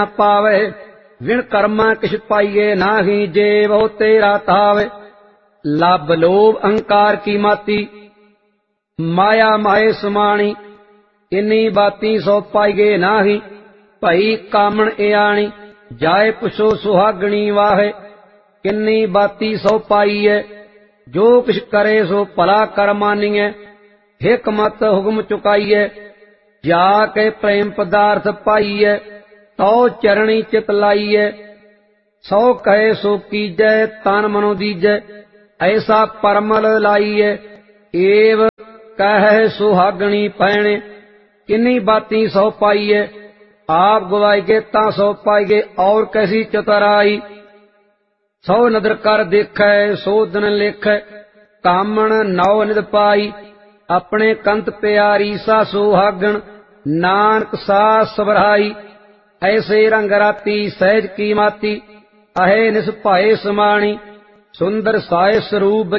पावे। विण कर्मा किछ पाइये नाही, जे वो तेरा तावे। लब लोभ अहंकार की माती, माया माए समाणी। इन्नी बाती सो पाइये नाही, भई कामण इयाणी। जाए पुछो सुहागणी वाहे, किन्नी बाती सो पाइये। जो किछ करे सो भला कर मानिए, हिकमत हुक्म चुकाइए। जाके प्रेम पदार्थ पाइए, तो चरणी चित लाइए। सौ कहे सो कीजै, तन मनो दीजै। ऐसा परमल लाइए, एव कह सुहागणी पैणे। किन्नी बाती सौ पाइए, आप गवाइगे ता सौ पाइगे, और कैसी चतुराई। सौ नदर कर देखै, सो दिन लेखै। कामण नौ निद पाई, अपने कंत प्यारी सा सुहागण। नानक सा सबराई, ऐसे रंग राती सहज की माती। अहे निस भाए समाणी, सुंदर साय स्वरूप